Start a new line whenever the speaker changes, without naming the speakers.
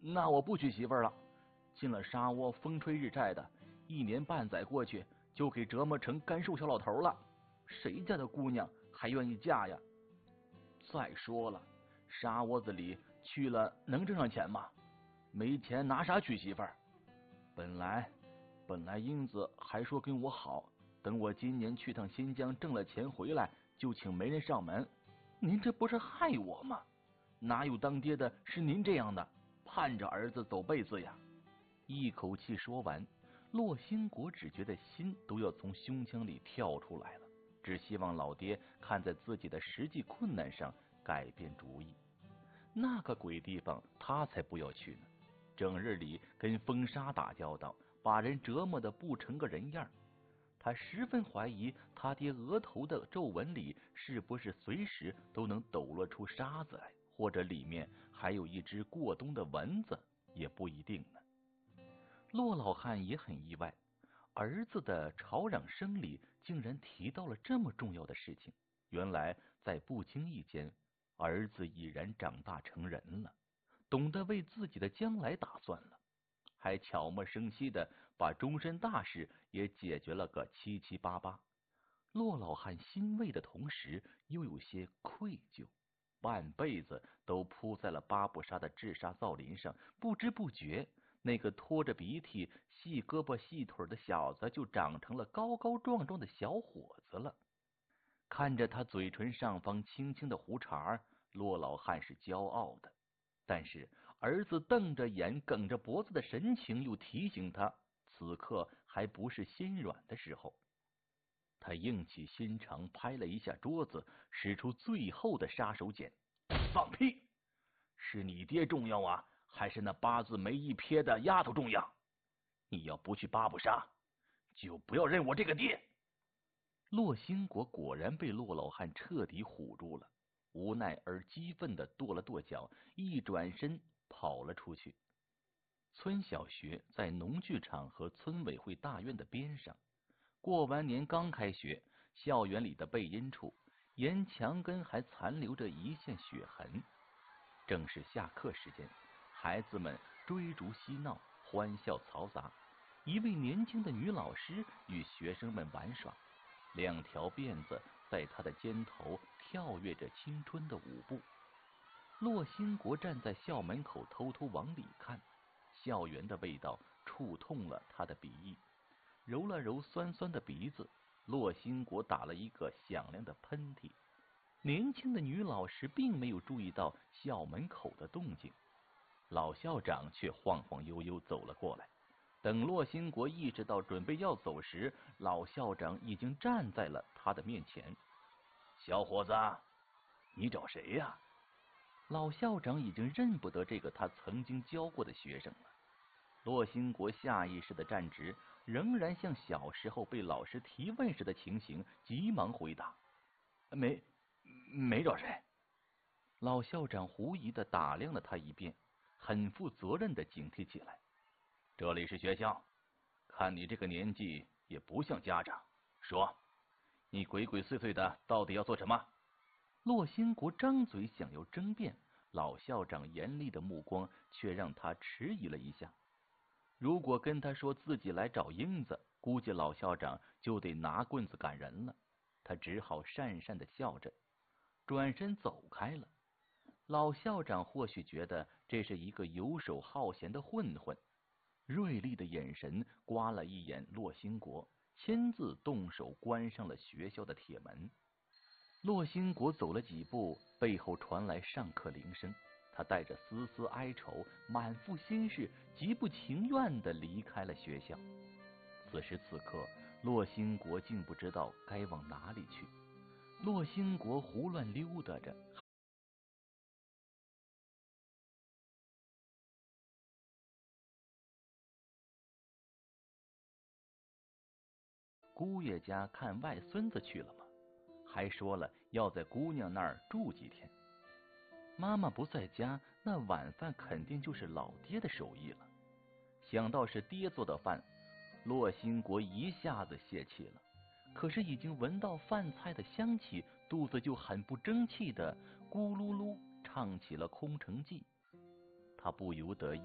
那我不娶媳妇了。进了沙窝，风吹日晒的，1年半载过去，就给折磨成干瘦小老头了。谁家的姑娘还愿意嫁呀？再说了，沙窝子里去了能挣上钱吗？没钱拿啥娶媳妇儿？本来英子还说跟我好，等我今年去趟新疆挣了钱回来，就请媒人上门。您这不是害我吗？哪有当爹的是您这样的，盼着儿子走辈子呀？一口气说完，骆兴国只觉得心都要从胸腔里跳出来了，只希望老爹看在自己的实际困难上改变主意。那个鬼地方他才不要去呢，整日里跟风沙打交道，把人折磨得不成个人样。他十分怀疑他爹额头的皱纹里是不是随时都能抖落出沙子来，或者里面还有一只过冬的蚊子，也不一定呢。骆老汉也很意外，儿子的吵嚷声里竟然提到了这么重要的事情。原来在不经意间，儿子已然长大成人了，懂得为自己的将来打算了，还悄无声息的把终身大事也解决了个七七八八。骆老汉欣慰的同时又有些愧疚，半辈子都扑在了巴布沙的治沙造林上，不知不觉那个拖着鼻涕细胳膊细腿的小子就长成了高高壮壮的小伙子了。看着他嘴唇上方轻轻的胡茬，骆老汉是骄傲的，但是儿子瞪着眼梗着脖子的神情又提醒他，此刻还不是心软的时候。他硬起心肠拍了一下桌子，使出最后的杀手锏。放屁！是你爹重要啊，还是那8字没一撇的丫头重要？你要不去巴布沙，就不要认我这个爹。骆兴国果然被骆老汉彻底唬住了，无奈而激愤的跺了跺脚，一转身跑了出去。村小学在农具厂和村委会大院的边上，过完年刚开学，校园里的背阴处沿墙根还残留着一线血痕。正是下课时间，孩子们追逐嬉闹，欢笑嘈杂。一位年轻的女老师与学生们玩耍，2条辫子在她的肩头跳跃着青春的舞步。骆兴国站在校门口偷偷往里看，校园的味道触痛了他的鼻翼，揉了揉酸酸的鼻子，骆兴国打了一个响亮的喷嚏。年轻的女老师并没有注意到校门口的动静，老校长却晃晃悠悠走了过来。等骆兴国意识到准备要走时，老校长已经站在了他的面前。小伙子，你找谁呀？老校长已经认不得这个他曾经教过的学生了。骆兴国下意识的站直，仍然像小时候被老师提问时的情形，急忙回答：没找谁。老校长狐疑的打量了他一遍，很负责任的警惕起来：这里是学校，看你这个年纪也不像家长，说你鬼鬼祟祟的到底要做什么？骆兴国张嘴想要争辩，老校长严厉的目光却让他迟疑了一下。如果跟他说自己来找英子，估计老校长就得拿棍子赶人了。他只好讪讪的笑着，转身走开了。老校长或许觉得这是一个游手好闲的混混，锐利的眼神刮了一眼骆兴国，亲自动手关上了学校的铁门。骆兴国走了几步，背后传来上课铃声，他带着丝丝哀愁，满腹心事，极不情愿地离开了学校。此时此刻，骆兴国竟不知道该往哪里去。骆兴国胡乱溜达着，姑爷家看外孙子去了吗？还说了要在姑娘那儿住几天。妈妈不在家，那晚饭肯定就是老爹的手艺了。想到是爹做的饭，骆兴国一下子泄气了。可是已经闻到饭菜的香气，肚子就很不争气的咕噜噜唱起了空城计。他不由得